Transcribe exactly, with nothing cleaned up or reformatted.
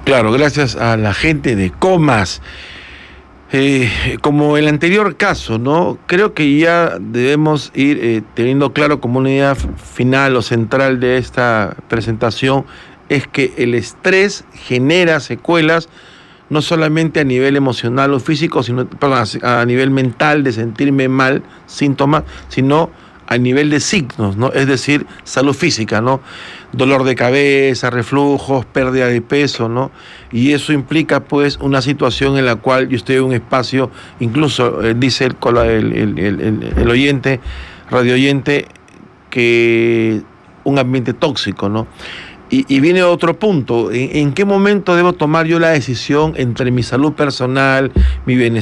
Claro, gracias a la gente de Comas. Eh, como el anterior caso, ¿no? Creo que ya debemos ir eh, teniendo claro como una idea f- final o central de esta presentación, es que el estrés genera secuelas no solamente a nivel emocional o físico, sino perdón, a a nivel mental de sentirme mal, síntomas, sino a nivel de signos, ¿no? Es decir, salud física, ¿no? Dolor de cabeza, reflujos, pérdida de peso, ¿no? Y eso implica, pues, una situación en la cual yo estoy en un espacio, incluso eh, dice el, cola- el, el, el, el- el oyente, radio oyente, que un ambiente tóxico, ¿no? Y, y viene otro punto, ¿en, en qué momento debo tomar yo la decisión entre mi salud personal, mi bienestar?